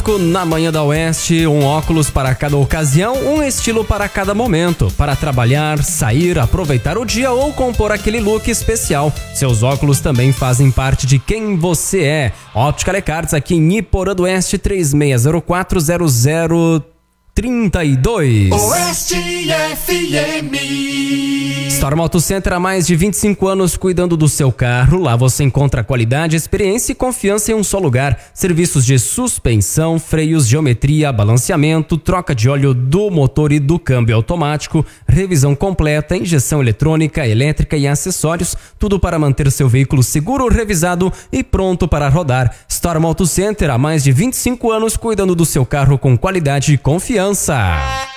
conosco na Manhã da Oeste, um óculos para cada ocasião, um estilo para cada momento, para trabalhar, sair, aproveitar o dia ou compor aquele look especial. Seus óculos também fazem parte de quem você é. Óptica Lecartes aqui em Iporã do Oeste, 36040032. Oeste FM. Storm Auto Center há mais de 25 anos cuidando do seu carro. Lá você encontra qualidade, experiência e confiança em um só lugar. Serviços de suspensão, freios, geometria, balanceamento, troca de óleo do motor e do câmbio automático, revisão completa, injeção eletrônica, elétrica e acessórios. Tudo para manter seu veículo seguro, revisado e pronto para rodar. Storm Auto Center há mais de 25 anos cuidando do seu carro com qualidade e confiança.